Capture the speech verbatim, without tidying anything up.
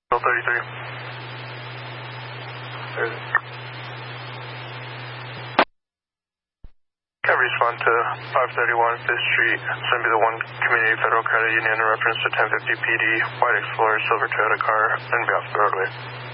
thirty-three. Can I respond to five thirty-one fifth Street, send me the one Community Federal Credit Union in reference to ten fifty P D, white Explorer, silver Toyota car, and be off the roadway.